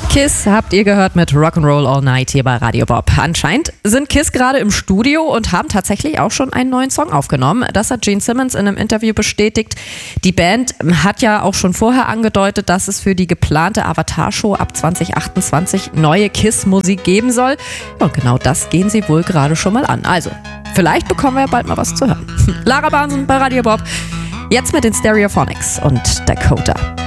KISS habt ihr gehört mit Rock'n'Roll All Night hier bei Radio Bob. Anscheinend sind KISS gerade im Studio und haben tatsächlich auch schon einen neuen Song aufgenommen. Das hat Gene Simmons in einem Interview bestätigt. Die Band hat ja auch schon vorher angedeutet, dass es für die geplante Avatar-Show ab 2028 neue KISS-Musik geben soll. Und genau das gehen sie wohl gerade schon mal an. Also, vielleicht bekommen wir ja bald mal was zu hören. Lara Bahnsen bei Radio Bob. Jetzt mit den Stereophonics und Dakota.